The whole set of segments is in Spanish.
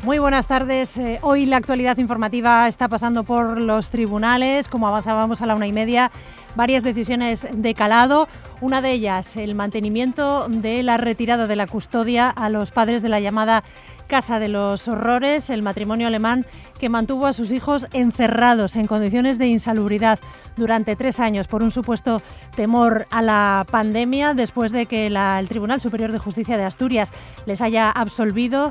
Muy buenas tardes. Hoy la actualidad informativa está pasando por los tribunales. Como avanzábamos a la 1:30, varias decisiones de calado. Una de ellas, el mantenimiento de la retirada de la custodia a los padres de la llamada Casa de los Horrores, el matrimonio alemán que mantuvo a sus hijos encerrados en condiciones de insalubridad durante 3 años por un supuesto temor a la pandemia, después de que el Tribunal Superior de Justicia de Asturias les haya absuelto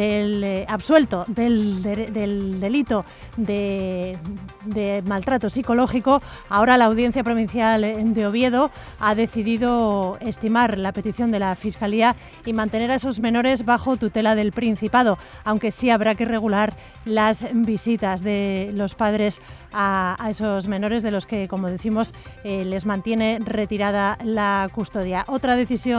del delito de maltrato psicológico. Ahora la Audiencia Provincial de Oviedo ha decidido estimar la petición de la Fiscalía y mantener a esos menores bajo tutela del Principado, aunque sí habrá que regular las visitas de los padres a esos menores de los que, como decimos, les mantiene retirada la custodia. Otro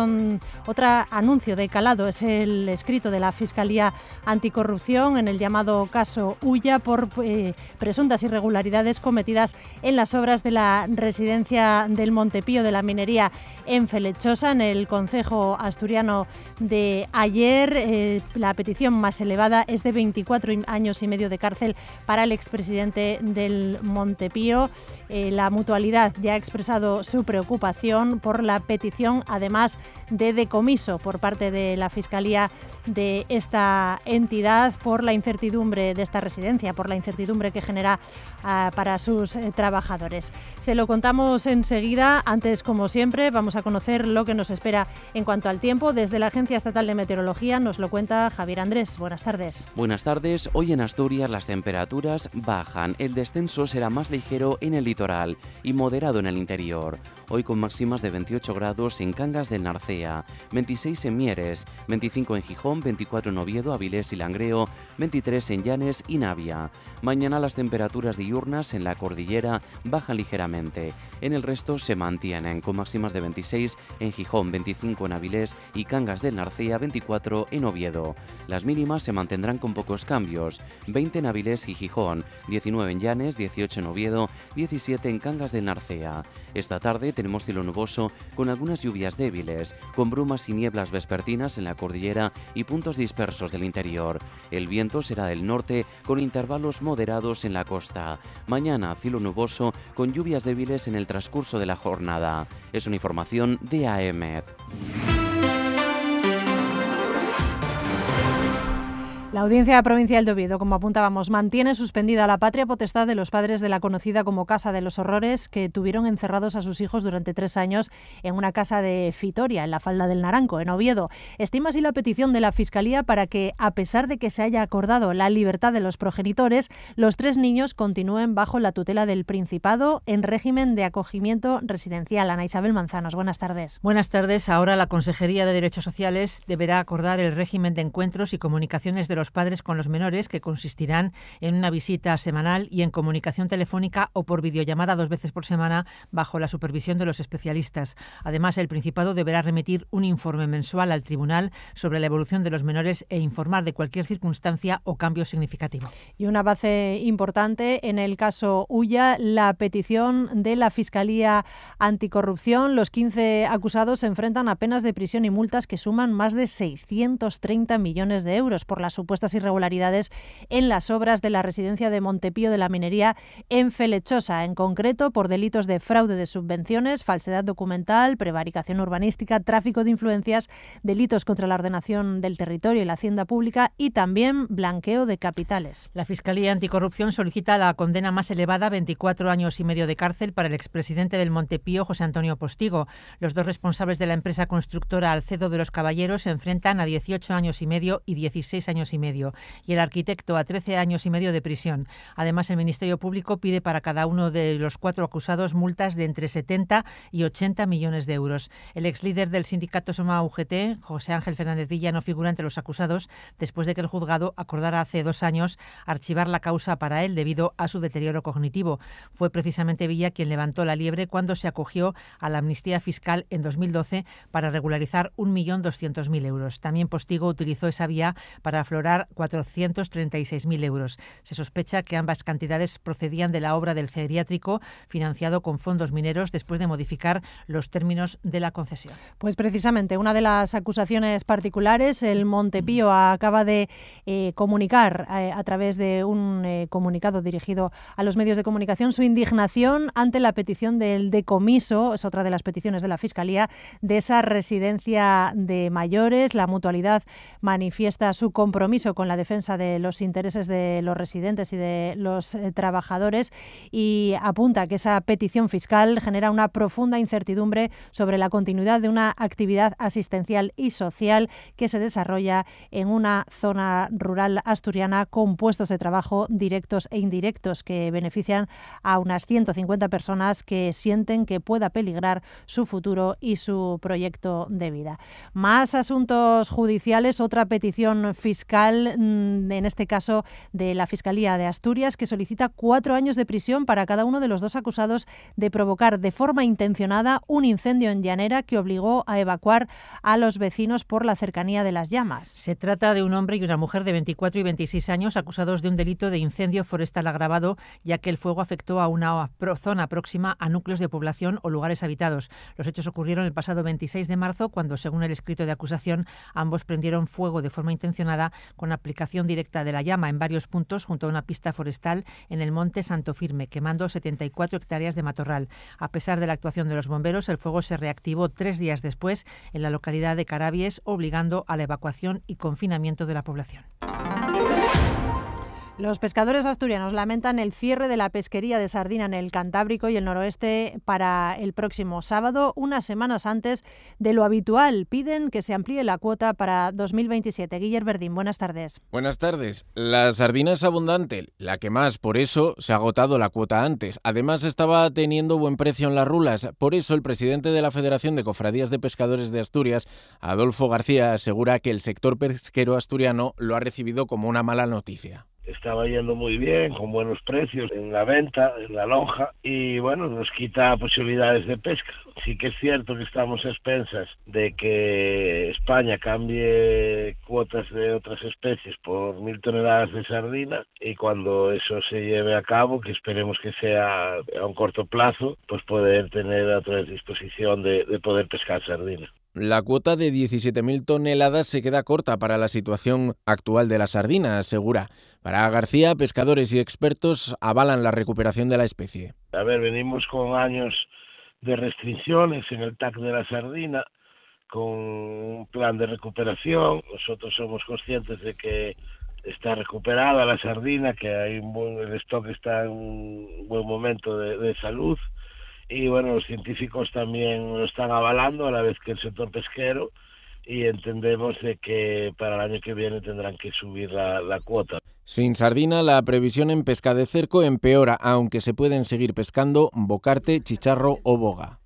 anuncio de calado es el escrito de la Fiscalía Anticorrupción en el llamado caso Ulla por presuntas irregularidades cometidas en las obras de la residencia del Montepío de la Minería en Felechosa, en el concejo asturiano de Aller. La petición más elevada es de 24 años y medio de cárcel para el expresidente del Montepío. La mutualidad ya ha expresado su preocupación por la petición, además de decomiso por parte de la Fiscalía de esta entidad por la incertidumbre de esta residencia, por la incertidumbre que genera para sus trabajadores. Se lo contamos enseguida. Antes, como siempre, vamos a conocer lo que nos espera en cuanto al tiempo. Desde la Agencia Estatal de Meteorología nos lo cuenta Javier Andrés. Buenas tardes. Buenas tardes. Hoy en Asturias las temperaturas bajan. El descenso será más ligero en el litoral y moderado en el interior. Hoy con máximas de 28 grados en Cangas del Narcea, 26 en Mieres, 25 en Gijón, 24 en Oviedo, Avilés y Langreo, 23 en Llanes y Navia. Mañana las temperaturas diurnas en la cordillera bajan ligeramente. En el resto se mantienen con máximas de 26 en Gijón, 25 en Avilés y Cangas del Narcea, 24 en Oviedo. Las mínimas se mantendrán con pocos cambios, 20 en Avilés y Gijón, 19 en Llanes, 18 en Oviedo, 17 en Cangas del Narcea. Esta tarde tenemos cielo nuboso con algunas lluvias débiles, con brumas y nieblas vespertinas en la cordillera y puntos dispersos del interior. El viento será del norte con intervalos moderados en la costa. Mañana cielo nuboso con lluvias débiles en el transcurso de la jornada. Es una información de AEMET. La Audiencia Provincial de Oviedo, como apuntábamos, mantiene suspendida la patria potestad de los padres de la conocida como Casa de los Horrores, que tuvieron encerrados a sus hijos durante 3 años en una casa de Fitoria, en la falda del Naranco, en Oviedo. Estima así la petición de la Fiscalía para que, a pesar de que se haya acordado la libertad de los progenitores, los 3 niños continúen bajo la tutela del Principado en régimen de acogimiento residencial. Ana Isabel Manzanos, buenas tardes. Buenas tardes. Ahora la Consejería de Derechos Sociales deberá acordar el régimen de encuentros y comunicaciones de los padres con los menores, que consistirán en una visita semanal y en comunicación telefónica o por videollamada 2 veces por semana bajo la supervisión de los especialistas. Además, el Principado deberá remitir un informe mensual al Tribunal sobre la evolución de los menores e informar de cualquier circunstancia o cambio significativo. Y un avance importante en el caso Ulla, la petición de la Fiscalía Anticorrupción. Los 15 acusados se enfrentan a penas de prisión y multas que suman más de 630 millones de euros por las supuestas irregularidades en las obras de la residencia de Montepío de la Minería en Felechosa, en concreto por delitos de fraude de subvenciones, falsedad documental, prevaricación urbanística, tráfico de influencias, delitos contra la ordenación del territorio y la hacienda pública y también blanqueo de capitales. La Fiscalía Anticorrupción solicita la condena más elevada, 24 años y medio de cárcel, para el expresidente del Montepío, José Antonio Postigo. Los 2 responsables de la empresa constructora Alcedo de los Caballeros se enfrentan a 18 años y medio y 16 años y medio, y el arquitecto a 13 años y medio de prisión. Además, el Ministerio Público pide para cada uno de los 4 acusados multas de entre 70 y 80 millones de euros. El exlíder del sindicato Soma UGT, José Ángel Fernández Villa, no figura entre los acusados después de que el juzgado acordara hace 2 años archivar la causa para él debido a su deterioro cognitivo. Fue precisamente Villa quien levantó la liebre cuando se acogió a la amnistía fiscal en 2012 para regularizar 1.200.000 euros. También Postigo utilizó esa vía para aflorar cobrar 436.000 euros. Se sospecha que ambas cantidades procedían de la obra del geriátrico financiado con fondos mineros después de modificar los términos de la concesión. Pues precisamente una de las acusaciones particulares, el Montepío acaba de comunicar a través de un comunicado dirigido a los medios de comunicación su indignación ante la petición del decomiso, es otra de las peticiones de la Fiscalía, de esa residencia de mayores. La Mutualidad manifiesta su compromiso con la defensa de los intereses de los residentes y de los trabajadores y apunta que esa petición fiscal genera una profunda incertidumbre sobre la continuidad de una actividad asistencial y social que se desarrolla en una zona rural asturiana con puestos de trabajo directos e indirectos que benefician a unas 150 personas que sienten que pueda peligrar su futuro y su proyecto de vida. Más asuntos judiciales, otra petición fiscal, en este caso de la Fiscalía de Asturias, que solicita 4 años de prisión para cada uno de los dos acusados de provocar de forma intencionada un incendio en Llanera que obligó a evacuar a los vecinos por la cercanía de las llamas. Se trata de un hombre y una mujer de 24 y 26 años acusados de un delito de incendio forestal agravado, ya que el fuego afectó a una zona próxima a núcleos de población o lugares habitados. Los hechos ocurrieron el pasado 26 de marzo, cuando, según el escrito de acusación, ambos prendieron fuego de forma intencionada con aplicación directa de la llama en varios puntos junto a una pista forestal en el monte Santo Firme, quemando 74 hectáreas de matorral. A pesar de la actuación de los bomberos, el fuego se reactivó 3 días después en la localidad de Carabies, obligando a la evacuación y confinamiento de la población. Los pescadores asturianos lamentan el cierre de la pesquería de sardina en el Cantábrico y el noroeste para el próximo sábado, unas semanas antes de lo habitual. Piden que se amplíe la cuota para 2027. Guillermo Verdín, buenas tardes. Buenas tardes. La sardina es abundante, la que más, por eso se ha agotado la cuota antes. Además estaba teniendo buen precio en las rulas. Por eso el presidente de la Federación de Cofradías de Pescadores de Asturias, Adolfo García, asegura que el sector pesquero asturiano lo ha recibido como una mala noticia. Estaba yendo muy bien, con buenos precios en la venta, en la lonja, y bueno, nos quita posibilidades de pesca. Sí que es cierto que estamos a expensas de que España cambie cuotas de otras especies por 1.000 toneladas de sardina, y cuando eso se lleve a cabo, que esperemos que sea a un corto plazo, pues poder tener a otra disposición de poder pescar sardina. La cuota de 17.000 toneladas se queda corta para la situación actual de la sardina, asegura. Para García, pescadores y expertos avalan la recuperación de la especie. A ver, venimos con años de restricciones en el TAC de la sardina, con un plan de recuperación. Nosotros somos conscientes de que está recuperada la sardina, que el stock está en un buen momento de salud. Y bueno, los científicos también lo están avalando a la vez que el sector pesquero, y entendemos de que para el año que viene tendrán que subir la cuota. Sin sardina, la previsión en pesca de cerco empeora, aunque se pueden seguir pescando bocarte, chicharro o boga.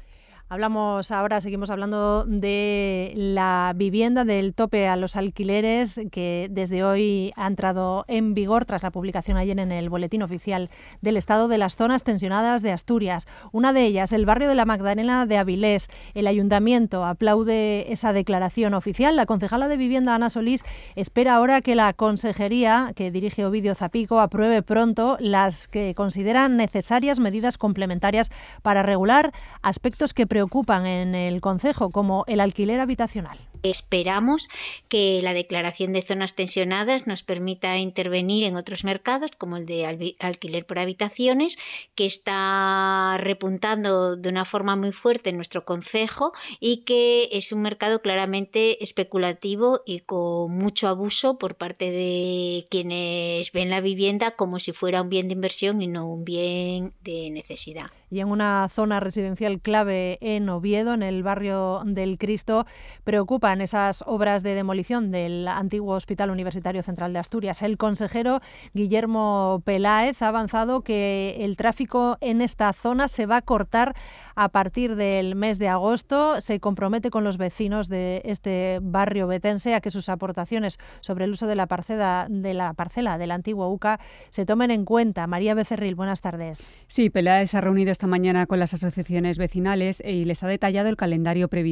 Seguimos hablando de la vivienda, del tope a los alquileres que desde hoy ha entrado en vigor tras la publicación ayer en el Boletín Oficial del Estado de las zonas tensionadas de Asturias. Una de ellas, el barrio de la Magdalena de Avilés. El Ayuntamiento aplaude esa declaración oficial. La concejala de Vivienda, Ana Solís, espera ahora que la consejería que dirige Ovidio Zapico apruebe pronto las que consideran necesarias medidas complementarias para regular aspectos que preocupan en el concejo, como el alquiler habitacional. Esperamos que la declaración de zonas tensionadas nos permita intervenir en otros mercados, como el de alquiler por habitaciones, que está repuntando de una forma muy fuerte en nuestro concejo y que es un mercado claramente especulativo y con mucho abuso por parte de quienes ven la vivienda como si fuera un bien de inversión y no un bien de necesidad. Y en una zona residencial clave en Oviedo, en el barrio del Cristo, preocupan esas obras de demolición del antiguo Hospital Universitario Central de Asturias. El consejero Guillermo Peláez ha avanzado que el tráfico en esta zona se va a cortar a partir del mes de agosto. Se compromete con los vecinos de este barrio betense a que sus aportaciones sobre el uso de la parcela del antiguo UCA se tomen en cuenta. María Becerril, buenas tardes. Sí, Peláez ha reunido esta mañana con las asociaciones vecinales y les ha detallado el calendario previsto.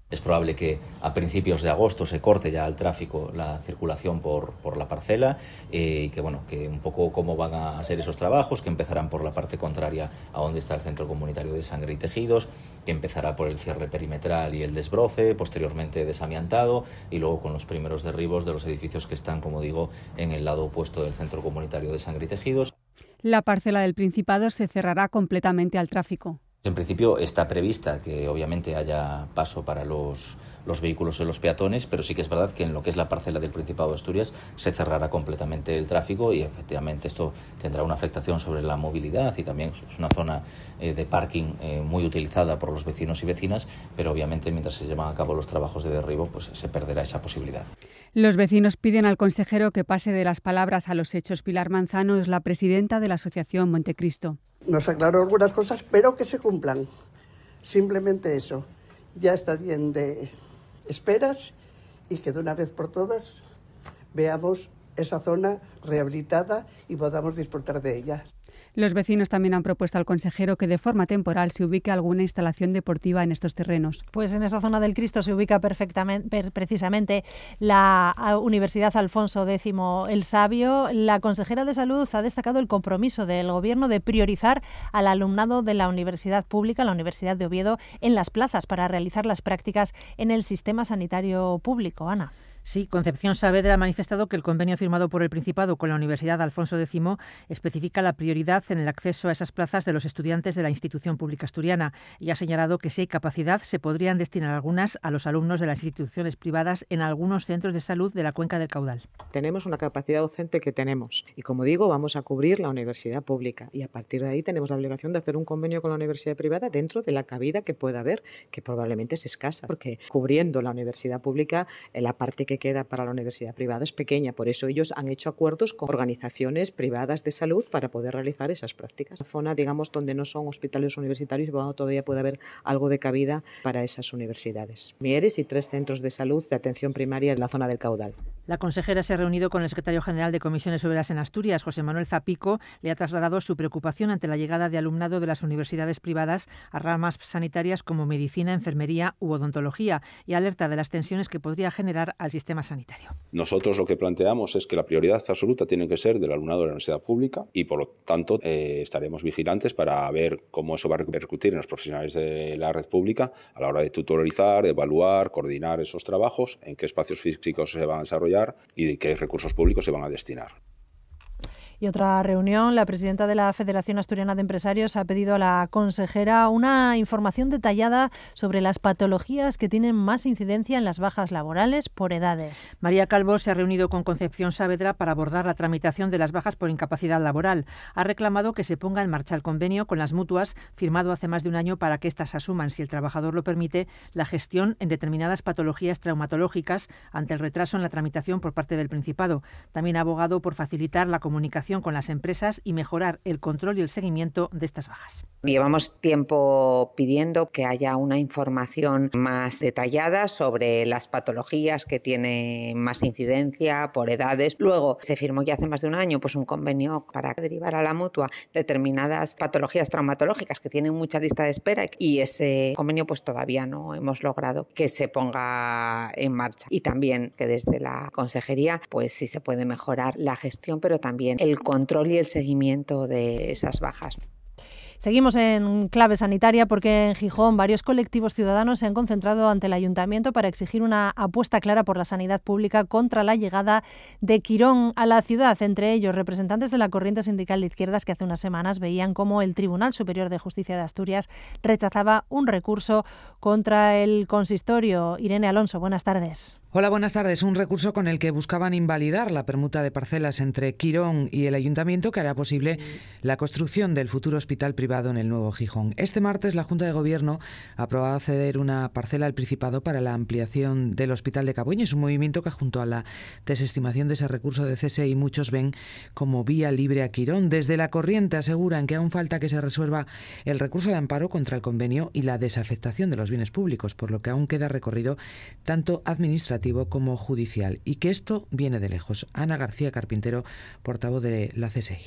Es probable que a principios de agosto se corte ya el tráfico, la circulación por la parcela y que un poco cómo van a ser esos trabajos, que empezarán por la parte contraria a donde está el Centro Comunitario de Sangre y Tejidos, que empezará por el cierre perimetral y el desbroce, posteriormente desamiantado y luego con los primeros derribos de los edificios que están, como digo, en el lado opuesto del Centro Comunitario de Sangre y Tejidos. La parcela del Principado se cerrará completamente al tráfico. En principio está prevista que obviamente haya paso para los vehículos y los peatones, pero sí que es verdad que en lo que es la parcela del Principado de Asturias se cerrará completamente el tráfico y efectivamente esto tendrá una afectación sobre la movilidad y también es una zona de parking muy utilizada por los vecinos y vecinas, pero obviamente mientras se llevan a cabo los trabajos de derribo pues se perderá esa posibilidad. Los vecinos piden al consejero que pase de las palabras a los hechos. Pilar Manzano es la presidenta de la Asociación Montecristo. Nos aclaró algunas cosas, pero que se cumplan. Simplemente eso. Ya está bien de esperas y que de una vez por todas veamos esa zona rehabilitada y podamos disfrutar de ella. Los vecinos también han propuesto al consejero que de forma temporal se ubique alguna instalación deportiva en estos terrenos. Pues en esa zona del Cristo se ubica precisamente la Universidad Alfonso X el Sabio. La consejera de Salud ha destacado el compromiso del Gobierno de priorizar al alumnado de la Universidad Pública, la Universidad de Oviedo, en las plazas para realizar las prácticas en el sistema sanitario público. Ana. Sí, Concepción Saavedra ha manifestado que el convenio firmado por el Principado con la Universidad Alfonso X especifica la prioridad en el acceso a esas plazas de los estudiantes de la institución pública asturiana y ha señalado que si hay capacidad se podrían destinar algunas a los alumnos de las instituciones privadas en algunos centros de salud de la cuenca del Caudal. Tenemos una capacidad docente que tenemos y, como digo, vamos a cubrir la universidad pública y a partir de ahí tenemos la obligación de hacer un convenio con la universidad privada dentro de la cabida que pueda haber, que probablemente es escasa, porque cubriendo la universidad pública, la parte que queda para la universidad privada es pequeña. Por eso ellos han hecho acuerdos con organizaciones privadas de salud para poder realizar esas prácticas. La zona, digamos, donde no son hospitales universitarios, todavía puede haber algo de cabida para esas universidades. Mieres y 3 centros de salud de atención primaria en la zona del Caudal. La consejera se ha reunido con el secretario general de Comisiones Obreras en Asturias, José Manuel Zapico. Le ha trasladado su preocupación ante la llegada de alumnado de las universidades privadas a ramas sanitarias como medicina, enfermería u odontología y alerta de las tensiones que podría generar al sistema sanitario. Nosotros lo que planteamos es que la prioridad absoluta tiene que ser del alumnado de la universidad pública y por lo tanto estaremos vigilantes para ver cómo eso va a repercutir en los profesionales de la red pública a la hora de tutorizar, evaluar, coordinar esos trabajos, en qué espacios físicos se van a desarrollar y de qué recursos públicos se van a destinar. Y otra reunión, la presidenta de la Federación Asturiana de Empresarios ha pedido a la consejera una información detallada sobre las patologías que tienen más incidencia en las bajas laborales por edades. María Calvo se ha reunido con Concepción Saavedra para abordar la tramitación de las bajas por incapacidad laboral. Ha reclamado que se ponga en marcha el convenio con las mutuas firmado hace más de un año para que éstas asuman, si el trabajador lo permite, la gestión en determinadas patologías traumatológicas ante el retraso en la tramitación por parte del Principado. También ha abogado por facilitar la comunicación con las empresas y mejorar el control y el seguimiento de estas bajas. Llevamos tiempo pidiendo que haya una información más detallada sobre las patologías que tienen más incidencia por edades. Luego se firmó ya hace más de un año un convenio para derivar a la mutua determinadas patologías traumatológicas que tienen mucha lista de espera y ese convenio todavía no hemos logrado que se ponga en marcha. Y también que desde la consejería sí se puede mejorar la gestión, pero también el control y el seguimiento de esas bajas. Seguimos en clave sanitaria porque en Gijón varios colectivos ciudadanos se han concentrado ante el ayuntamiento para exigir una apuesta clara por la sanidad pública contra la llegada de Quirón a la ciudad. Entre ellos, representantes de la corriente sindical de izquierdas que hace unas semanas veían cómo el Tribunal Superior de Justicia de Asturias rechazaba un recurso contra el consistorio. Irene Alonso, buenas tardes. Hola, buenas tardes. Un recurso con el que buscaban invalidar la permuta de parcelas entre Quirón y el Ayuntamiento que hará posible la construcción del futuro hospital privado en el Nuevo Gijón. Este martes la Junta de Gobierno aprobaba ceder una parcela al Principado para la ampliación del Hospital de Cabueño. Es un movimiento que, junto a la desestimación de ese recurso de cese, y muchos ven como vía libre a Quirón. Desde la corriente aseguran que aún falta que se resuelva el recurso de amparo contra el convenio y la desafectación de los bienes públicos, por lo que aún queda recorrido tanto administrativo como judicial y que esto viene de lejos. Ana García Carpintero, portavoz de la CSI.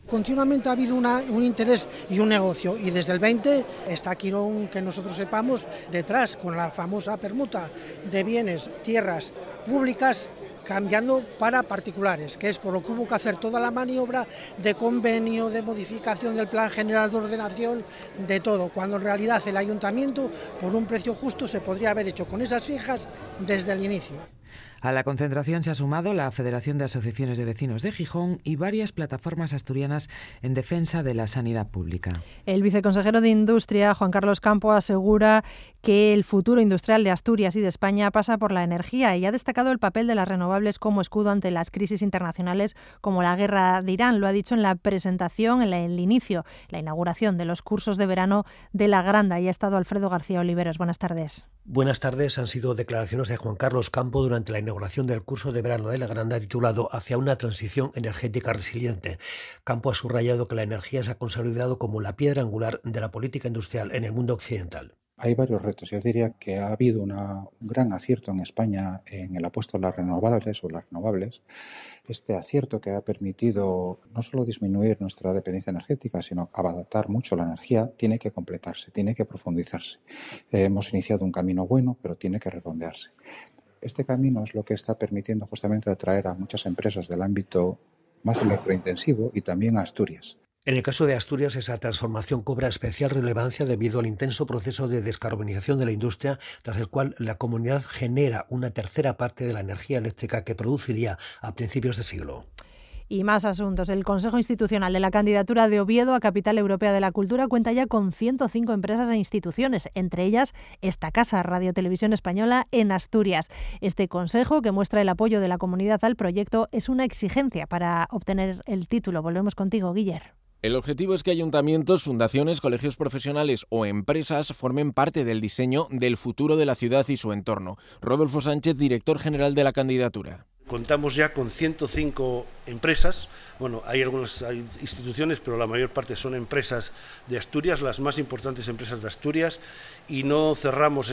Continuamente ha habido un interés y un negocio, y desde el 20 está Quirón, que nosotros sepamos, detrás con la famosa permuta de bienes, tierras públicas cambiando para particulares, que es por lo que hubo que hacer toda la maniobra de convenio, de modificación del plan general de ordenación, de todo, cuando en realidad el ayuntamiento por un precio justo se podría haber hecho con esas fijas desde el inicio. A la concentración se ha sumado la Federación de Asociaciones de Vecinos de Gijón y varias plataformas asturianas en defensa de la sanidad pública. El viceconsejero de Industria, Juan Carlos Campo, asegura que el futuro industrial de Asturias y de España pasa por la energía y ha destacado el papel de las renovables como escudo ante las crisis internacionales como la guerra de Irán. Lo ha dicho en la presentación, en el inicio, la inauguración de los cursos de verano de La Granda, y ha estado Alfredo García Oliveros. Buenas tardes. Buenas tardes. Han sido declaraciones de Juan Carlos Campo durante la inauguración del curso de verano de La Granda titulado Hacia una transición energética resiliente. Campo ha subrayado que la energía se ha consolidado como la piedra angular de la política industrial en el mundo occidental. Hay varios retos. Yo diría que ha habido un gran acierto en España en el apuesto a las renovables o las renovables. Este acierto que ha permitido no solo disminuir nuestra dependencia energética, sino abaratar mucho la energía, tiene que completarse, tiene que profundizarse. Hemos iniciado un camino bueno, pero tiene que redondearse. Este camino es lo que está permitiendo justamente atraer a muchas empresas del ámbito más electrointensivo y también a Asturias. En el caso de Asturias, esa transformación cobra especial relevancia debido al intenso proceso de descarbonización de la industria, tras el cual la comunidad genera una tercera parte de la energía eléctrica que produciría a principios de siglo. Y más asuntos. El Consejo Institucional de la candidatura de Oviedo a Capital Europea de la Cultura cuenta ya con 105 empresas e instituciones, entre ellas esta casa, Radio Televisión Española, en Asturias. Este consejo, que muestra el apoyo de la comunidad al proyecto, es una exigencia para obtener el título. Volvemos contigo, Guiller. El objetivo es que ayuntamientos, fundaciones, colegios profesionales o empresas formen parte del diseño del futuro de la ciudad y su entorno. Rodolfo Sánchez, director general de la candidatura. Contamos ya con 105 empresas, bueno, hay algunas instituciones, pero la mayor parte son empresas de Asturias, las más importantes empresas de Asturias, y no cerramos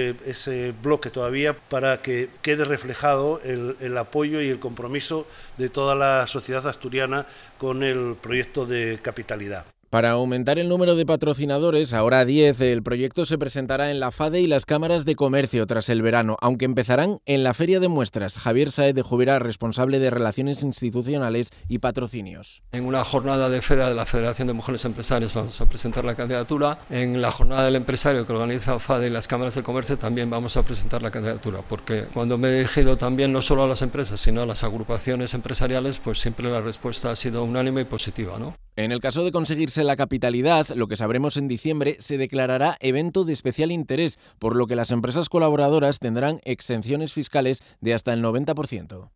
ese bloque todavía para que quede reflejado el apoyo y el compromiso de toda la sociedad asturiana con el proyecto de capitalidad. Para aumentar el número de patrocinadores, ahora 10, el proyecto se presentará en la FADE y las cámaras de comercio tras el verano, aunque empezarán en la Feria de Muestras. Javier Saez de Jubera, responsable de Relaciones Institucionales y Patrocinios. En una jornada de feria de la Federación de Mujeres Empresarias vamos a presentar la candidatura. En la jornada del empresario que organiza FADE y las cámaras de comercio también vamos a presentar la candidatura, porque cuando me he dirigido también no solo a las empresas, sino a las agrupaciones empresariales, pues siempre la respuesta ha sido unánime y positiva, ¿no? En el caso de conseguirse la capitalidad, lo que sabremos en diciembre, se declarará evento de especial interés, por lo que las empresas colaboradoras tendrán exenciones fiscales de hasta el 90%.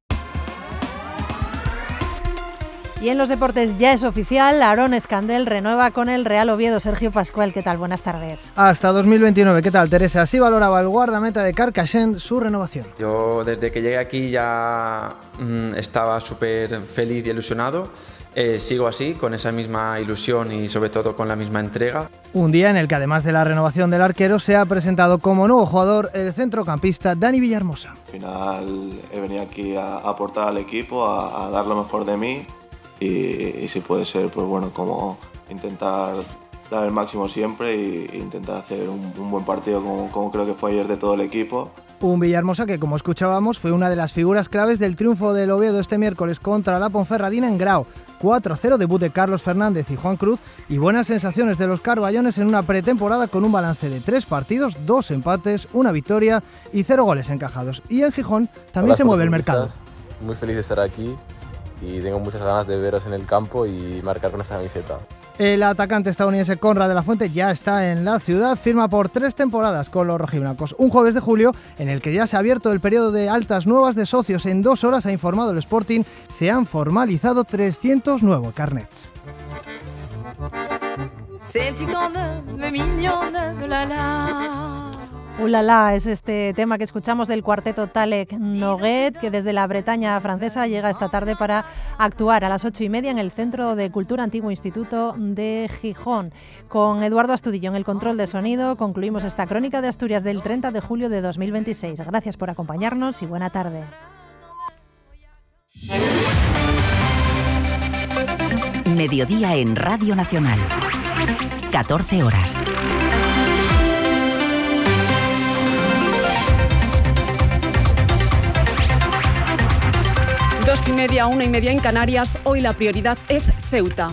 Y en los deportes ya es oficial, Aarón Escandel renueva con el Real Oviedo. Sergio Pascual, ¿qué tal? Buenas tardes. Hasta 2029, ¿qué tal, Teresa? Así valoraba el guardameta de Carcassonne su renovación. Yo desde que llegué aquí ya estaba súper feliz y ilusionado. Sigo así, con esa misma ilusión y sobre todo con la misma entrega. Un día en el que además de la renovación del arquero se ha presentado como nuevo jugador el centrocampista Dani Villahermosa. Al final he venido aquí a aportar al equipo, a dar lo mejor de mí y si puede ser, pues bueno, como intentar dar el máximo siempre e intentar hacer un buen partido como creo que fue ayer de todo el equipo. Un Villahermosa que, como escuchábamos, fue una de las figuras claves del triunfo del Oviedo este miércoles contra la Ponferradina en Grau. 4-0, debut de Carlos Fernández y Juan Cruz, y buenas sensaciones de los carballones en una pretemporada con un balance de 3 partidos, 2 empates, 1 victoria y 0 goles encajados. Y en Gijón también se mueve el mercado. Muy feliz de estar aquí y tengo muchas ganas de veros en el campo y marcar con esta camiseta. El atacante estadounidense Conrad de la Fuente ya está en la ciudad, firma por 3 temporadas con los rojiblancos. Un jueves de julio en el que ya se ha abierto el periodo de altas nuevas de socios. En 2 horas, ha informado el Sporting, se han formalizado 300 nuevos carnets. Ulala es este tema que escuchamos del cuarteto Talek Noguet, que desde la Bretaña francesa llega esta tarde para actuar a las 8:30 en el Centro de Cultura Antiguo Instituto de Gijón. Con Eduardo Astudillo en el control de sonido, concluimos esta crónica de Asturias del 30 de julio de 2026. Gracias por acompañarnos y buena tarde. mediodía en Radio Nacional. 14 horas. Dos y media, 1:30 en Canarias. Hoy la prioridad es Ceuta.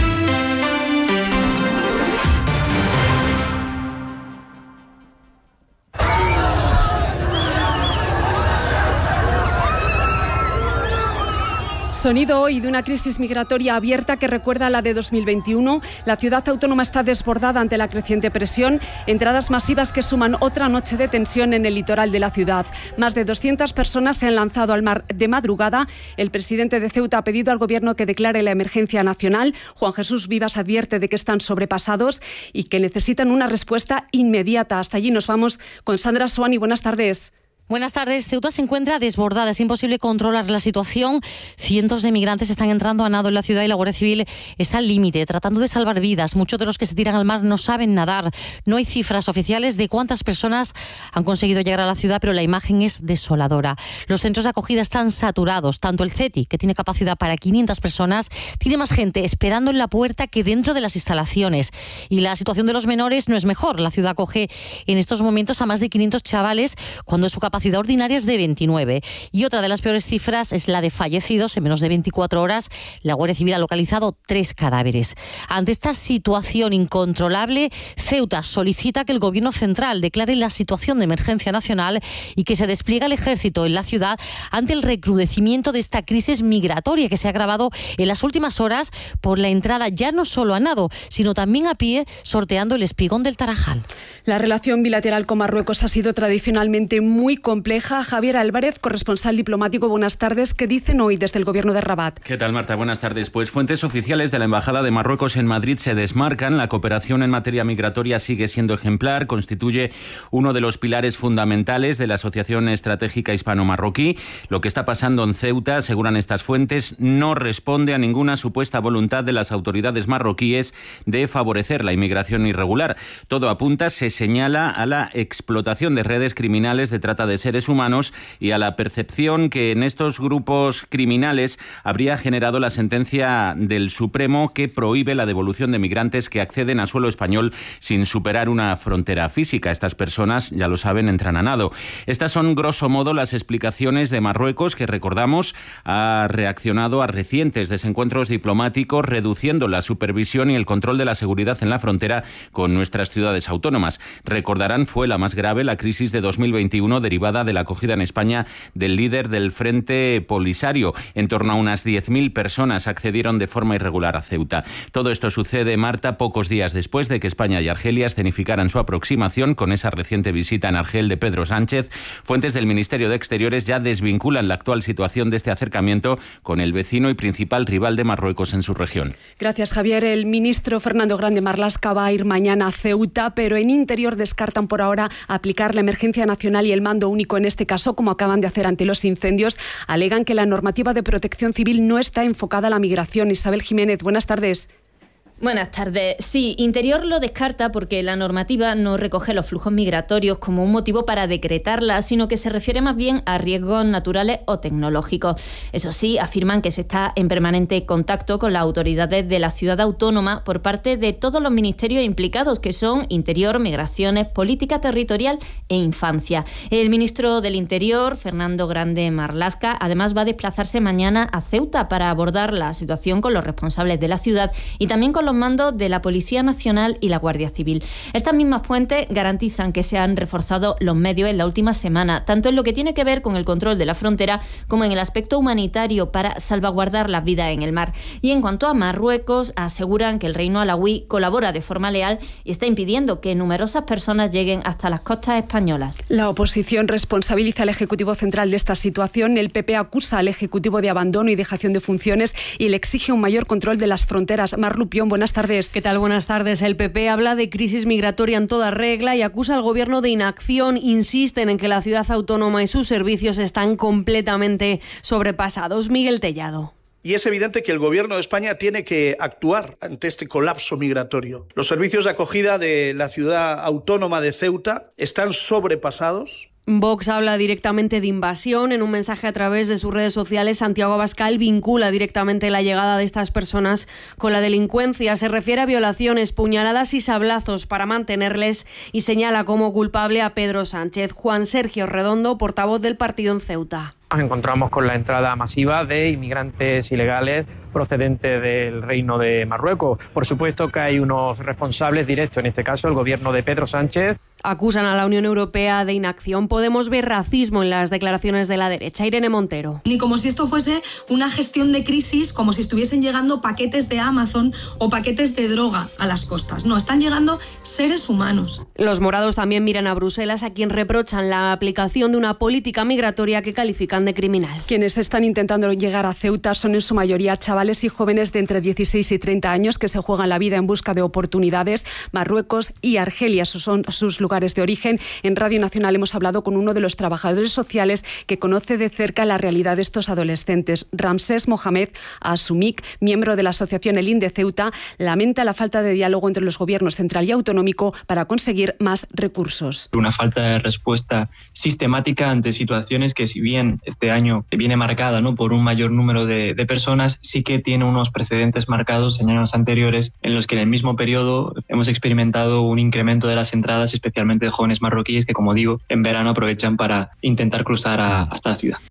Sonido hoy de una crisis migratoria abierta que recuerda a la de 2021. La ciudad autónoma está desbordada ante la creciente presión. Entradas masivas que suman otra noche de tensión en el litoral de la ciudad. Más de 200 personas se han lanzado al mar de madrugada. El presidente de Ceuta ha pedido al gobierno que declare la emergencia nacional. Juan Jesús Vivas advierte de que están sobrepasados y que necesitan una respuesta inmediata. Hasta allí nos vamos con Sandra Suani. Buenas tardes. Buenas tardes. Ceuta se encuentra desbordada. Es imposible controlar la situación. Cientos de migrantes están entrando a nado en la ciudad y la Guardia Civil está al límite, tratando de salvar vidas. Muchos de los que se tiran al mar no saben nadar. No hay cifras oficiales de cuántas personas han conseguido llegar a la ciudad, pero la imagen es desoladora. Los centros de acogida están saturados. Tanto el CETI, que tiene capacidad para 500 personas, tiene más gente esperando en la puerta que dentro de las instalaciones. Y la situación de los menores no es mejor. La ciudad acoge en estos momentos a más de 500 chavales, cuando su capacidad ordinaria es de 29. Y otra de las peores cifras es la de fallecidos. En menos de 24 horas, la Guardia Civil ha localizado 3 cadáveres. Ante esta situación incontrolable, Ceuta solicita que el Gobierno central declare la situación de emergencia nacional y que se despliegue el ejército en la ciudad ante el recrudecimiento de esta crisis migratoria que se ha agravado en las últimas horas por la entrada ya no solo a nado, sino también a pie, sorteando el espigón del Tarajal. La relación bilateral con Marruecos ha sido tradicionalmente muy compleja. Javier Álvarez, corresponsal diplomático, buenas tardes. ¿Qué dicen hoy desde el gobierno de Rabat? ¿Qué tal, Marta? Buenas tardes. Pues fuentes oficiales de la Embajada de Marruecos en Madrid se desmarcan. La cooperación en materia migratoria sigue siendo ejemplar, constituye uno de los pilares fundamentales de la Asociación Estratégica Hispano-Marroquí. Lo que está pasando en Ceuta, aseguran estas fuentes, no responde a ninguna supuesta voluntad de las autoridades marroquíes de favorecer la inmigración irregular. Todo apunta, se señala, a la explotación de redes criminales de trata de seres humanos y a la percepción que en estos grupos criminales habría generado la sentencia del Supremo que prohíbe la devolución de migrantes que acceden a suelo español sin superar una frontera física. Estas personas, ya lo saben, entran a nado. Estas son, grosso modo, las explicaciones de Marruecos, que, recordamos, ha reaccionado a recientes desencuentros diplomáticos, reduciendo la supervisión y el control de la seguridad en la frontera con nuestras ciudades autónomas. Recordarán, fue la más grave, la crisis de 2021 derivada de la acogida en España del líder del Frente Polisario. En torno a unas 10.000 personas accedieron de forma irregular a Ceuta. Todo esto sucede, Marta, pocos días después de que España y Argelia escenificaran su aproximación con esa reciente visita en Argel de Pedro Sánchez. Fuentes del Ministerio de Exteriores ya desvinculan la actual situación de este acercamiento con el vecino y principal rival de Marruecos en su región. Gracias, Javier. El ministro Fernando Grande Marlaska va a ir mañana a Ceuta, pero en Interior descartan por ahora aplicar la emergencia nacional y el mando único en este caso, como acaban de hacer ante los incendios. Alegan que la normativa de protección civil no está enfocada a la migración. Isabel Jiménez, buenas tardes. Buenas tardes. Sí, Interior lo descarta porque la normativa no recoge los flujos migratorios como un motivo para decretarla, sino que se refiere más bien a riesgos naturales o tecnológicos. Eso sí, afirman que se está en permanente contacto con las autoridades de la ciudad autónoma por parte de todos los ministerios implicados, que son Interior, Migraciones, Política Territorial e Infancia. El ministro del Interior, Fernando Grande Marlaska, además va a desplazarse mañana a Ceuta para abordar la situación con los responsables de la ciudad y también con los mandos de la Policía Nacional y la Guardia Civil. Estas mismas fuentes garantizan que se han reforzado los medios en la última semana, tanto en lo que tiene que ver con el control de la frontera como en el aspecto humanitario para salvaguardar las vidas en el mar. Y en cuanto a Marruecos, aseguran que el reino alauí colabora de forma leal y está impidiendo que numerosas personas lleguen hasta las costas españolas. La oposición responsabiliza al Ejecutivo Central de esta situación. El PP acusa al Ejecutivo de abandono y dejación de funciones y le exige un mayor control de las fronteras. Mar Lupión, buenas tardes. ¿Qué tal? Buenas tardes. El PP habla de crisis migratoria en toda regla y acusa al Gobierno de inacción. Insisten en que la ciudad autónoma y sus servicios están completamente sobrepasados. Miguel Tellado. Y es evidente que el Gobierno de España tiene que actuar ante este colapso migratorio. Los servicios de acogida de la ciudad autónoma de Ceuta están sobrepasados Vox habla directamente de invasión. En un mensaje a través de sus redes sociales, Santiago Abascal vincula directamente la llegada de estas personas con la delincuencia. Se refiere a violaciones, puñaladas y sablazos para mantenerles y señala como culpable a Pedro Sánchez. Juan Sergio Redondo, portavoz del partido en Ceuta. Nos encontramos con la entrada masiva de inmigrantes ilegales procedentes del Reino de Marruecos. Por supuesto que hay unos responsables directos, en este caso el gobierno de Pedro Sánchez. Acusan a la Unión Europea de inacción. Podemos ver racismo en las declaraciones de la derecha. Irene Montero. Ni como si esto fuese una gestión de crisis, como si estuviesen llegando paquetes de Amazon o paquetes de droga a las costas. No, están llegando seres humanos. Los morados también miran a Bruselas, a quien reprochan la aplicación de una política migratoria que califican de criminal. Quienes están intentando llegar a Ceuta son en su mayoría chavales y jóvenes de entre 16 y 30 años que se juegan la vida en busca de oportunidades. Marruecos y Argelia son sus lugares de origen. En Radio Nacional hemos hablado con uno de los trabajadores sociales que conoce de cerca la realidad de estos adolescentes. Ramsés Mohamed Asumik, miembro de la asociación El INDE Ceuta, lamenta la falta de diálogo entre los gobiernos central y autonómico para conseguir más recursos. Una falta de respuesta sistemática ante situaciones que, si bien este año viene marcada, ¿no?, por un mayor número de personas, sí que tiene unos precedentes marcados en años anteriores en los que en el mismo periodo hemos experimentado un incremento de las entradas, especialmente de jóvenes marroquíes que, como digo, en verano aprovechan para intentar cruzar hasta la ciudad.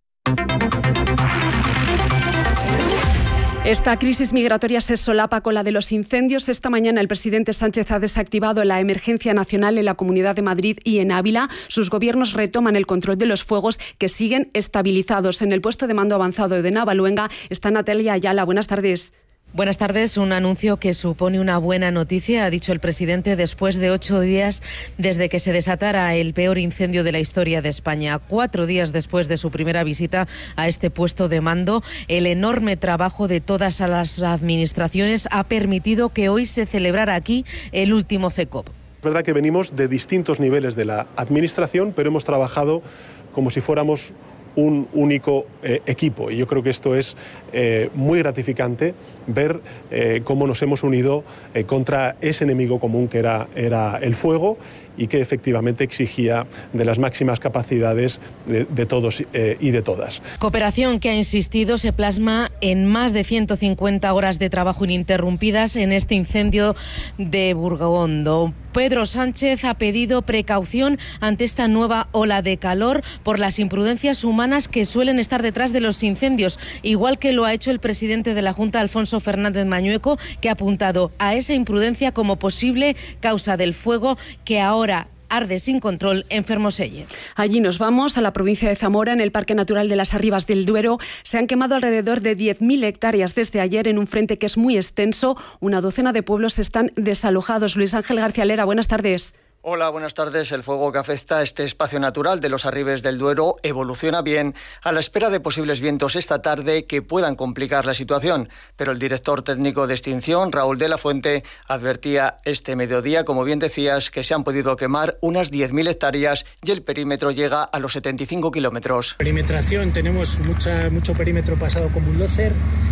Esta crisis migratoria se solapa con la de los incendios. Esta mañana el presidente Sánchez ha desactivado la emergencia nacional en la Comunidad de Madrid y en Ávila. Sus gobiernos retoman el control de los fuegos que siguen estabilizados. En el puesto de mando avanzado de Navaluenga está Natalia Ayala. Buenas tardes. Buenas tardes. Un anuncio que supone una buena noticia, ha dicho el presidente, después de 8 días desde que se desatara el peor incendio de la historia de España. 4 días después de su primera visita a este puesto de mando, el enorme trabajo de todas las administraciones ha permitido que hoy se celebrara aquí el último CECOP. Es verdad que venimos de distintos niveles de la administración, pero hemos trabajado como si fuéramos un único equipo, y yo creo que esto es muy gratificante, ver cómo nos hemos unido contra ese enemigo común que era el fuego, y que efectivamente exigía de las máximas capacidades de todos y de todas. Cooperación que, ha insistido, se plasma en más de 150 horas de trabajo ininterrumpidas en este incendio de Burgondo. Pedro Sánchez ha pedido precaución ante esta nueva ola de calor por las imprudencias humanas que suelen estar detrás de los incendios, igual que lo ha hecho el presidente de la Junta, Alfonso Fernández Mañueco, que ha apuntado a esa imprudencia como posible causa del fuego que ahora arde sin control en Fermoselle. Allí nos vamos, a la provincia de Zamora. En el Parque Natural de las Arribas del Duero se han quemado alrededor de 10.000 hectáreas desde ayer en un frente que es muy extenso. Una docena de pueblos están desalojados. Luis Ángel García Lera, buenas tardes. Hola, buenas tardes. El fuego que afecta a este espacio natural de los Arribes del Duero evoluciona bien, a la espera de posibles vientos esta tarde que puedan complicar la situación. Pero el director técnico de extinción, Raúl de la Fuente, advertía este mediodía, como bien decías, que se han podido quemar unas 10.000 hectáreas y el perímetro llega a los 75 kilómetros. Perimetración, tenemos mucho perímetro pasado con bulldozer.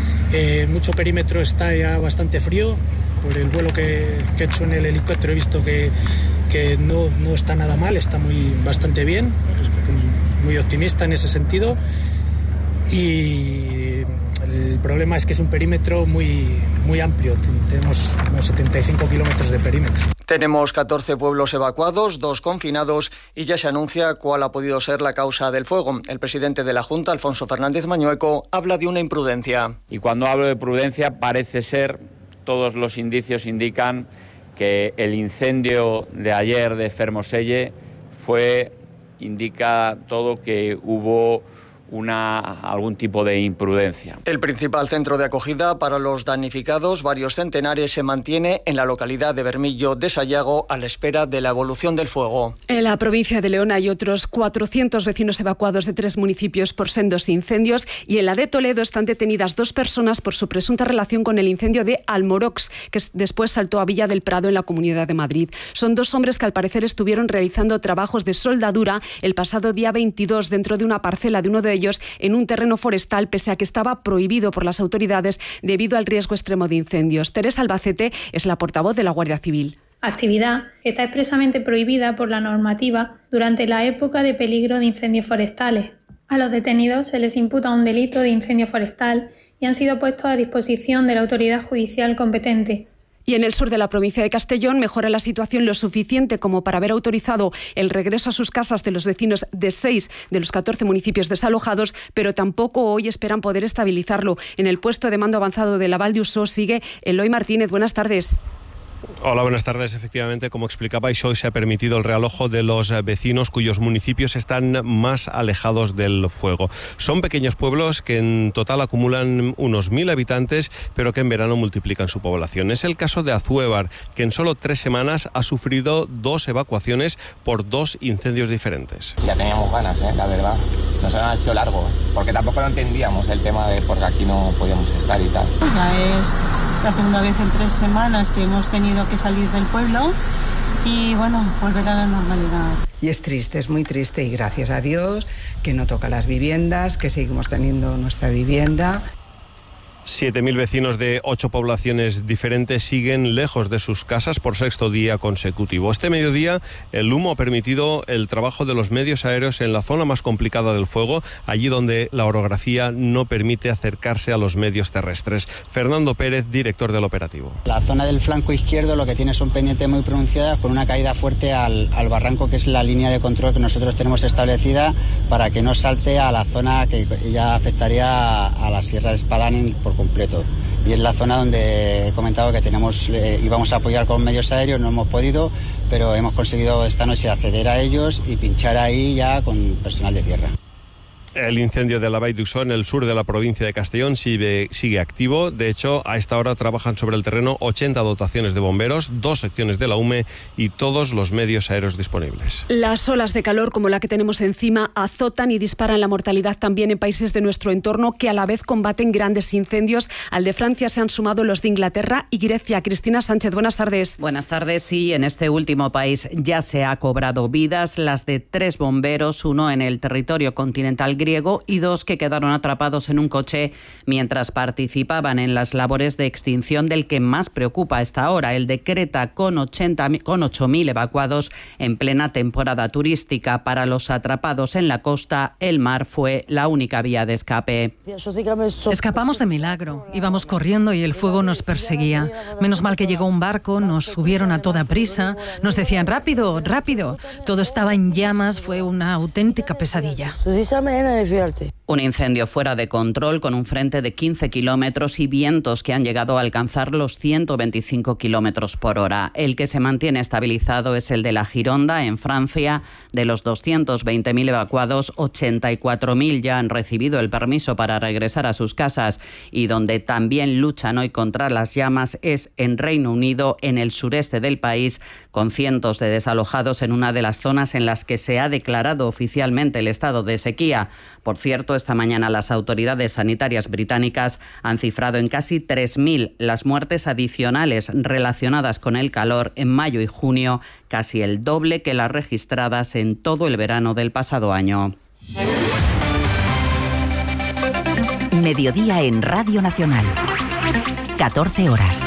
Mucho perímetro está ya bastante frío. Por el vuelo que he hecho en el helicóptero he visto que no está nada mal, está bastante bien, muy optimista en ese sentido. Y el problema es que es un perímetro muy amplio, tenemos unos 75 kilómetros de perímetro. Tenemos 14 pueblos evacuados, 2 confinados, y ya se anuncia cuál ha podido ser la causa del fuego. El presidente de la Junta, Alfonso Fernández Mañueco, habla de una imprudencia. Y cuando hablo de prudencia, parece ser, todos los indicios indican que el incendio de ayer de Fermoselle indica todo que hubo algún tipo de imprudencia. El principal centro de acogida para los damnificados, varios centenares, se mantiene en la localidad de Bermillo de Sayago a la espera de la evolución del fuego. En la provincia de León hay otros 400 vecinos evacuados de 3 municipios por sendos incendios, y en la de Toledo están detenidas 2 personas por su presunta relación con el incendio de Almorox, que después saltó a Villa del Prado en la Comunidad de Madrid. Son 2 hombres que al parecer estuvieron realizando trabajos de soldadura el pasado día 22 dentro de una parcela de uno de ellos en un terreno forestal, pese a que estaba prohibido por las autoridades debido al riesgo extremo de incendios. Teresa Albacete es la portavoz de la Guardia Civil. actividad está expresamente prohibida por la normativa durante la época de peligro de incendios forestales. A los detenidos se les imputa un delito de incendio forestal y han sido puestos a disposición de la autoridad judicial competente. Y en el sur de la provincia de Castellón mejora la situación lo suficiente como para haber autorizado el regreso a sus casas de los vecinos de 6 de los 14 municipios desalojados, pero tampoco hoy esperan poder estabilizarlo. En el puesto de mando avanzado de la Val d'Usó sigue Eloy Martínez. Buenas tardes. Hola, buenas tardes. Efectivamente, como explicabais, hoy se ha permitido el realojo de los vecinos cuyos municipios están más alejados del fuego. Son pequeños pueblos que en total acumulan unos 1.000 habitantes, pero que en verano multiplican su población. Es el caso de Azuévar, que en solo 3 semanas ha sufrido 2 evacuaciones por 2 incendios diferentes. Ya teníamos ganas, la verdad. Nos han hecho largo, porque tampoco lo entendíamos el tema de porque aquí no podíamos estar y tal. Ya es la segunda vez en 3 semanas que hemos tenido que salir del pueblo y bueno, volver a la normalidad. Y es triste, es muy triste y gracias a Dios que no toca las viviendas, que seguimos teniendo nuestra vivienda. 7.000 vecinos de 8 poblaciones diferentes siguen lejos de sus casas por 6º día consecutivo. Este mediodía el humo ha permitido el trabajo de los medios aéreos en la zona más complicada del fuego, allí donde la orografía no permite acercarse a los medios terrestres. Fernando Pérez, director del operativo. La zona del flanco izquierdo lo que tiene son pendientes muy pronunciadas con una caída fuerte al barranco, que es la línea de control que nosotros tenemos establecida para que no salte a la zona que ya afectaría a la Sierra de Espadán por completo. Y es la zona donde he comentado que íbamos a apoyar con medios aéreos, no hemos podido, pero hemos conseguido esta noche acceder a ellos y pinchar ahí ya con personal de tierra. El incendio de la Vall d'Usó en el sur de la provincia de Castellón sigue activo. De hecho, a esta hora trabajan sobre el terreno 80 dotaciones de bomberos, 2 secciones de la UME y todos los medios aéreos disponibles. Las olas de calor como la que tenemos encima azotan y disparan la mortalidad también en países de nuestro entorno que a la vez combaten grandes incendios. Al de Francia se han sumado los de Inglaterra y Grecia. Cristina Sánchez, buenas tardes. Buenas tardes. Sí, en este último país ya se ha cobrado vidas, las de 3 bomberos, 1 en el territorio continental griego y 2 que quedaron atrapados en un coche mientras participaban en las labores de extinción del que más preocupa a esta hora, el de Creta, con 8.000 evacuados en plena temporada turística. Para los atrapados en la costa, el mar fue la única vía de escape. Escapamos de milagro, íbamos corriendo y el fuego nos perseguía. Menos mal que llegó un barco, nos subieron a toda prisa, nos decían rápido, rápido. Todo estaba en llamas, fue una auténtica pesadilla. Un incendio fuera de control con un frente de 15 kilómetros y vientos que han llegado a alcanzar los 125 kilómetros por hora. El que se mantiene estabilizado es el de la Gironda, en Francia. De los 220.000 evacuados, 84.000 ya han recibido el permiso para regresar a sus casas. Y donde también luchan hoy contra las llamas es en Reino Unido, en el sureste del país, con cientos de desalojados en una de las zonas en las que se ha declarado oficialmente el estado de sequía. Por cierto, esta mañana las autoridades sanitarias británicas han cifrado en casi 3.000 las muertes adicionales relacionadas con el calor en mayo y junio, casi el doble que las registradas en todo el verano del pasado año. Mediodía en Radio Nacional. 14 horas.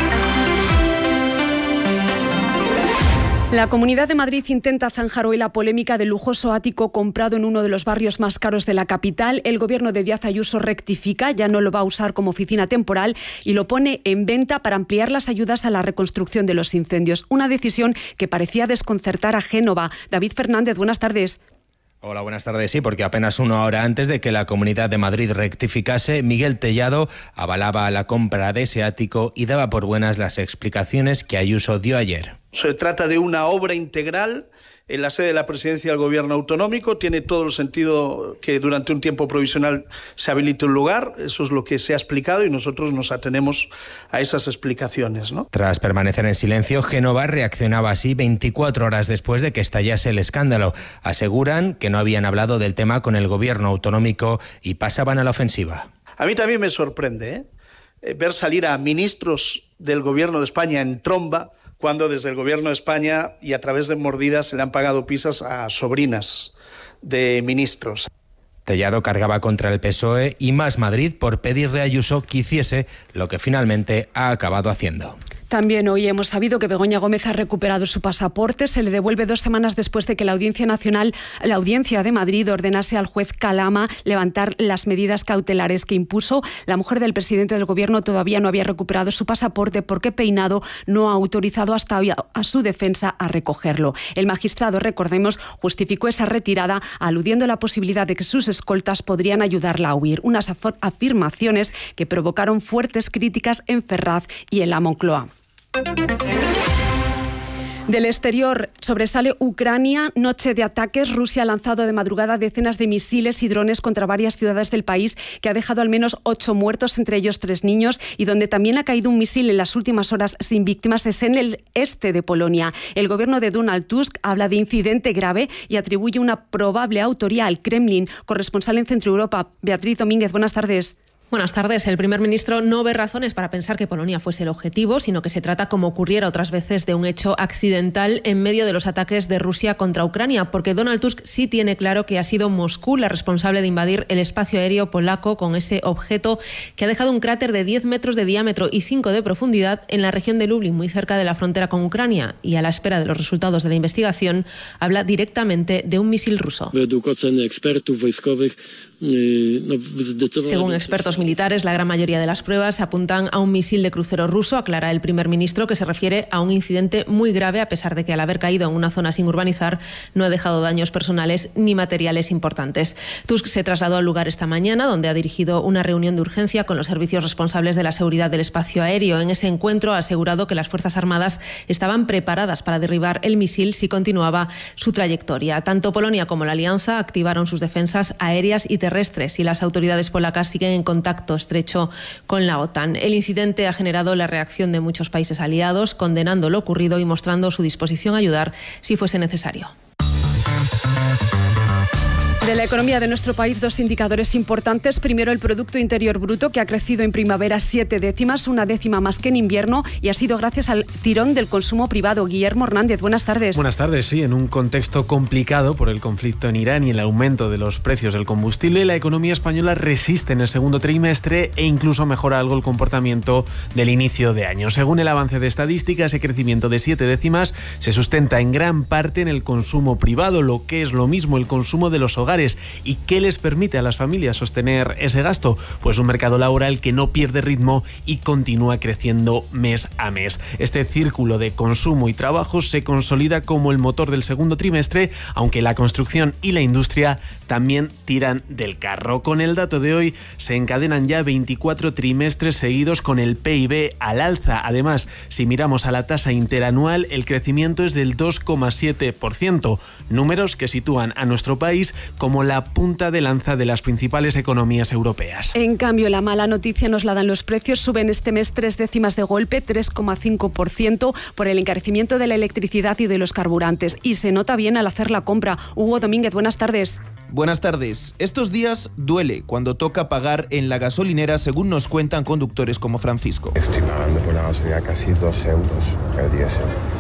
La Comunidad de Madrid intenta zanjar hoy la polémica del lujoso ático comprado en uno de los barrios más caros de la capital. El gobierno de Díaz Ayuso rectifica, ya no lo va a usar como oficina temporal y lo pone en venta para ampliar las ayudas a la reconstrucción de los incendios. Una decisión que parecía desconcertar a Génova. David Fernández, buenas tardes. Hola, buenas tardes. Sí, porque apenas una hora antes de que la Comunidad de Madrid rectificase, Miguel Tellado avalaba la compra de ese ático y daba por buenas las explicaciones que Ayuso dio ayer. Se trata de una obra integral en la sede de la Presidencia del Gobierno Autonómico. Tiene todo el sentido que durante un tiempo provisional se habilite un lugar. Eso es lo que se ha explicado y nosotros nos atenemos a esas explicaciones, ¿no? Tras permanecer en silencio, Génova reaccionaba así 24 horas después de que estallase el escándalo. Aseguran que no habían hablado del tema con el Gobierno Autonómico y pasaban a la ofensiva. A mí también me sorprende ver salir a ministros del Gobierno de España en tromba, cuando desde el Gobierno de España y a través de mordidas se le han pagado pizzas a sobrinas de ministros. Tellado cargaba contra el PSOE y Más Madrid por pedirle a Ayuso que hiciese lo que finalmente ha acabado haciendo. También hoy hemos sabido que Begoña Gómez ha recuperado su pasaporte. Se le devuelve 2 semanas después de que la Audiencia de Madrid ordenase al juez Calama levantar las medidas cautelares que impuso. La mujer del presidente del Gobierno todavía no había recuperado su pasaporte porque Peinado no ha autorizado hasta hoy a su defensa a recogerlo. El magistrado, recordemos, justificó esa retirada aludiendo a la posibilidad de que sus escoltas podrían ayudarla a huir. Unas afirmaciones que provocaron fuertes críticas en Ferraz y en la Moncloa. Del exterior sobresale Ucrania. Noche de ataques. Rusia ha lanzado de madrugada decenas de misiles y drones contra varias ciudades del país, que ha dejado al menos 8 muertos, entre ellos 3 niños, y donde también ha caído un misil en las últimas horas sin víctimas es en el este de Polonia. El gobierno de Donald Tusk habla de incidente grave y atribuye una probable autoría al Kremlin. Corresponsal en Centro Europa, Beatriz Domínguez, buenas tardes. Buenas tardes. El primer ministro no ve razones para pensar que Polonia fuese el objetivo, sino que se trata, como ocurriera otras veces, de un hecho accidental en medio de los ataques de Rusia contra Ucrania, porque Donald Tusk sí tiene claro que ha sido Moscú la responsable de invadir el espacio aéreo polaco con ese objeto que ha dejado un cráter de 10 metros de diámetro y 5 de profundidad en la región de Lublin, muy cerca de la frontera con Ucrania, y a la espera de los resultados de la investigación habla directamente de un misil ruso. Según expertos militares, la gran mayoría de las pruebas apuntan a un misil de crucero ruso, aclara el primer ministro, que se refiere a un incidente muy grave, a pesar de que al haber caído en una zona sin urbanizar no ha dejado daños personales ni materiales importantes. Tusk se trasladó al lugar esta mañana, donde ha dirigido una reunión de urgencia con los servicios responsables de la seguridad del espacio aéreo. En ese encuentro ha asegurado que las Fuerzas Armadas estaban preparadas para derribar el misil si continuaba su trayectoria. Tanto Polonia como la Alianza activaron sus defensas aéreas y terrestres, y las autoridades polacas siguen en contacto estrecho con la OTAN. El incidente ha generado la reacción de muchos países aliados, condenando lo ocurrido y mostrando su disposición a ayudar si fuese necesario. De la economía de nuestro país, 2 indicadores importantes. Primero, el Producto Interior Bruto, que ha crecido en primavera 7 décimas, 1 décima más que en invierno, y ha sido gracias al tirón del consumo privado. Guillermo Hernández, buenas tardes. Buenas tardes, sí. En un contexto complicado por el conflicto en Irán y el aumento de los precios del combustible, la economía española resiste en el segundo trimestre e incluso mejora algo el comportamiento del inicio de año. Según el avance de estadísticas, ese crecimiento de 7 décimas se sustenta en gran parte en el consumo privado, lo que es lo mismo el consumo de los hogares. ¿Y qué les permite a las familias sostener ese gasto? Pues un mercado laboral que no pierde ritmo y continúa creciendo mes a mes. Este círculo de consumo y trabajo se consolida como el motor del segundo trimestre, aunque la construcción y la industria también tiran del carro. Con el dato de hoy se encadenan ya 24 trimestres seguidos con el PIB al alza. Además, si miramos a la tasa interanual, el crecimiento es del 2,7%, números que sitúan a nuestro país como la punta de lanza de las principales economías europeas. En cambio, la mala noticia nos la dan los precios. Suben este mes 3 décimas de golpe, 3,5%, por el encarecimiento de la electricidad y de los carburantes. Y se nota bien al hacer la compra. Hugo Domínguez, buenas tardes. Buenas tardes. Estos días duele cuando toca pagar en la gasolinera, según nos cuentan conductores como Francisco. Estoy pagando por la gasolina casi 2 euros el diésel.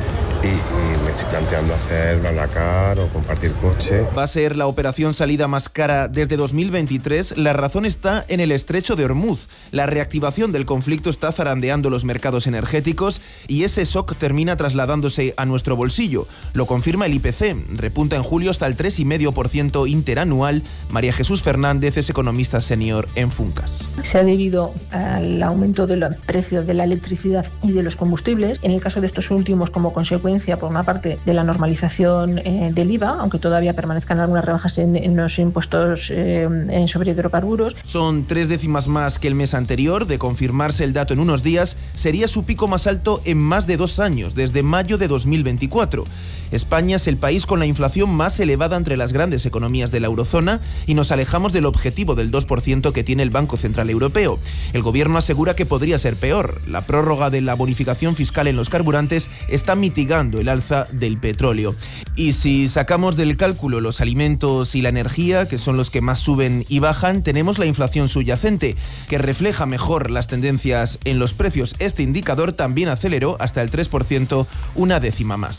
Y me estoy planteando hacer BlaBlaCar o compartir coche. Va a ser la operación salida más cara desde 2023. La razón está en el estrecho de Hormuz. La reactivación del conflicto está zarandeando los mercados energéticos y ese shock termina trasladándose a nuestro bolsillo. Lo confirma el IPC. Repunta en julio hasta el 3,5% interanual. María Jesús Fernández es economista senior en Funcas. Se ha debido al aumento de los precios de la electricidad y de los combustibles. En el caso de estos últimos, como consecuencia, por una parte, de la normalización del IVA, aunque todavía permanezcan algunas rebajas en los impuestos sobre hidrocarburos. Son 3 décimas más que el mes anterior. De confirmarse el dato en unos días, sería su pico más alto en más de 2 años, desde mayo de 2024. España es el país con la inflación más elevada entre las grandes economías de la eurozona y nos alejamos del objetivo del 2% que tiene el Banco Central Europeo. El gobierno asegura que podría ser peor. La prórroga de la bonificación fiscal en los carburantes está mitigando el alza del petróleo. Y si sacamos del cálculo los alimentos y la energía, que son los que más suben y bajan, tenemos la inflación subyacente, que refleja mejor las tendencias en los precios. Este indicador también aceleró hasta el 3%, 1 décima más.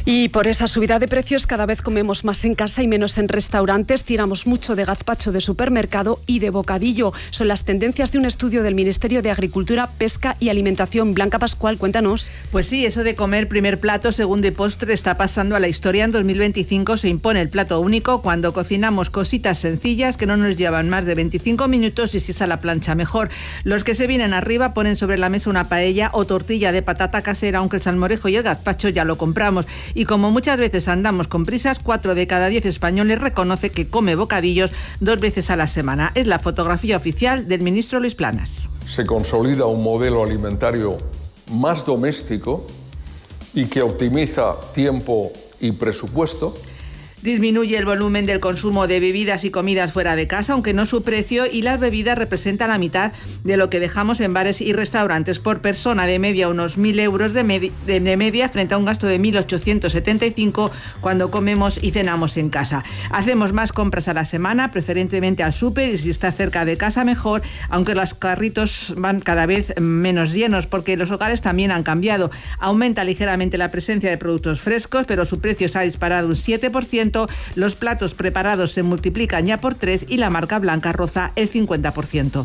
Y por esa subida de precios cada vez comemos más en casa y menos en restaurantes, tiramos mucho de gazpacho de supermercado y de bocadillo. Son las tendencias de un estudio del Ministerio de Agricultura, Pesca y Alimentación. Blanca Pascual, cuéntanos. Pues sí, eso de comer primer plato, segundo y postre está pasando a la historia. En 2025 se impone el plato único cuando cocinamos cositas sencillas que no nos llevan más de 25 minutos y si es a la plancha mejor. Los que se vienen arriba ponen sobre la mesa una paella o tortilla de patata casera, aunque el salmorejo y el gazpacho ya lo compramos. Y como muchas veces andamos con prisas, 4 de cada 10 españoles reconoce que come bocadillos 2 veces a la semana. Es la fotografía oficial del ministro Luis Planas. Se consolida un modelo alimentario más doméstico y que optimiza tiempo y presupuesto. Disminuye el volumen del consumo de bebidas y comidas fuera de casa, aunque no su precio, y las bebidas representan la mitad de lo que dejamos en bares y restaurantes por persona, de media unos 1.000 euros de media frente a un gasto de 1.875 cuando comemos y cenamos en casa. Hacemos más compras a la semana, preferentemente al súper, y si está cerca de casa mejor, aunque los carritos van cada vez menos llenos porque los hogares también han cambiado. Aumenta ligeramente la presencia de productos frescos, pero su precio se ha disparado un 7%. Los platos preparados se multiplican ya por 3 y la marca blanca roza el 50%.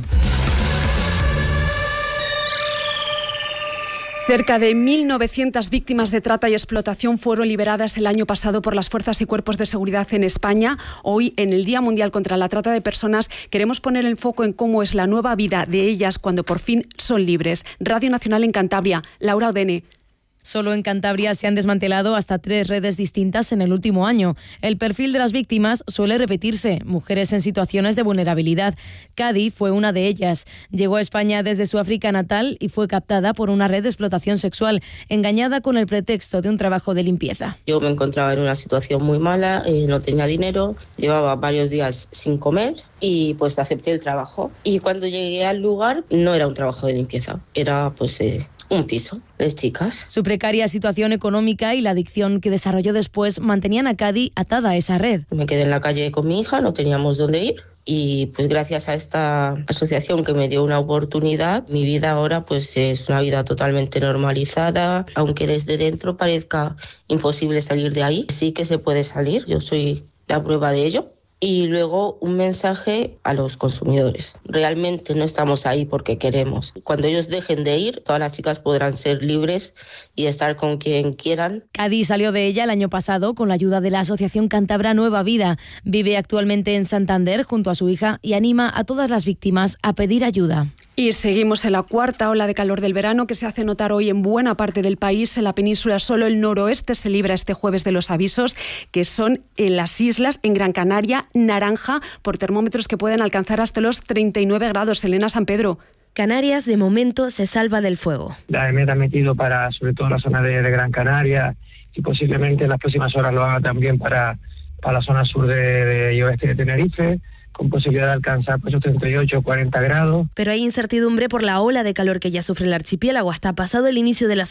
Cerca de 1.900 víctimas de trata y explotación fueron liberadas el año pasado por las fuerzas y cuerpos de seguridad en España. Hoy, en el Día Mundial contra la Trata de Personas, queremos poner el foco en cómo es la nueva vida de ellas cuando por fin son libres. Radio Nacional en Cantabria, Laura Odene. Solo en Cantabria se han desmantelado hasta 3 redes distintas en el último año. El perfil de las víctimas suele repetirse, mujeres en situaciones de vulnerabilidad. Cadi fue una de ellas. Llegó a España desde su África natal y fue captada por una red de explotación sexual, engañada con el pretexto de un trabajo de limpieza. Yo me encontraba en una situación muy mala, no tenía dinero, llevaba varios días sin comer y pues acepté el trabajo. Y cuando llegué al lugar no era un trabajo de limpieza, era un piso de chicas. Su precaria situación económica y la adicción que desarrolló después mantenían a Cadi atada a esa red. Me quedé en la calle con mi hija, no teníamos dónde ir y pues gracias a esta asociación que me dio una oportunidad, mi vida ahora pues es una vida totalmente normalizada, aunque desde dentro parezca imposible salir de ahí, sí que se puede salir, yo soy la prueba de ello. Y luego un mensaje a los consumidores. Realmente no estamos ahí porque queremos. Cuando ellos dejen de ir, todas las chicas podrán ser libres y estar con quien quieran. Cadi salió de ella el año pasado con la ayuda de la Asociación Cántabra Nueva Vida. Vive actualmente en Santander junto a su hija y anima a todas las víctimas a pedir ayuda. Y seguimos en la cuarta ola de calor del verano que se hace notar hoy en buena parte del país. En la península solo el noroeste se libra este jueves de los avisos, que son en las islas, en Gran Canaria, naranja, por termómetros que pueden alcanzar hasta los 39 grados. Elena San Pedro. Canarias de momento se salva del fuego. La EMET ha metido para sobre todo la zona de Gran Canaria y posiblemente en las próximas horas lo haga también para la zona sur y oeste de Tenerife, con posibilidad de alcanzar pues 38 o 40 grados. Pero hay incertidumbre por la ola de calor que ya sufre el archipiélago hasta pasado el inicio de la